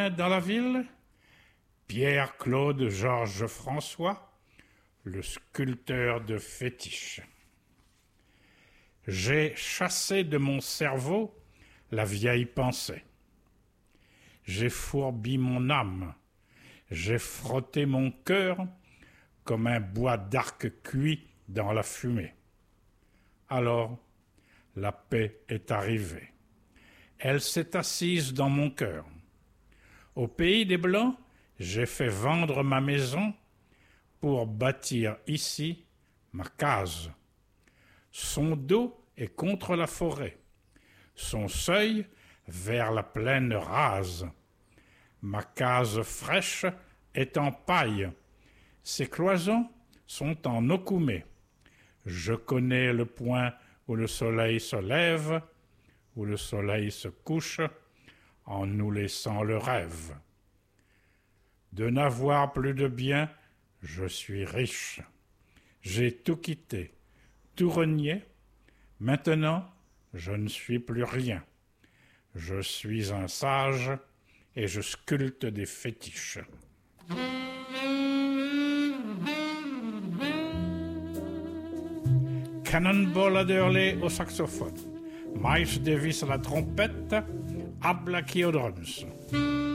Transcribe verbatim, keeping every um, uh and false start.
Dans la ville, Pierre-Claude Georges François, le sculpteur de fétiches. J'ai chassé de mon cerveau la vieille pensée. J'ai fourbi mon âme, j'ai frotté mon cœur comme un bois d'arc cuit dans la fumée. Alors, la paix est arrivée. Elle s'est assise dans mon cœur. Au pays des Blancs, j'ai fait vendre ma maison pour bâtir ici ma case. Son dos est contre la forêt, son seuil vers la plaine rase. Ma case fraîche est en paille, ses cloisons sont en okoumé. Je connais le point où le soleil se lève, où le soleil se couche, en nous laissant le rêve. De n'avoir plus de biens, je suis riche. J'ai tout quitté, tout renié. Maintenant, je ne suis plus rien. Je suis un sage et je sculpte des fétiches. Cannonball Adderley au saxophone, Miles Davis à la trompette, Ab Blackie aux drums.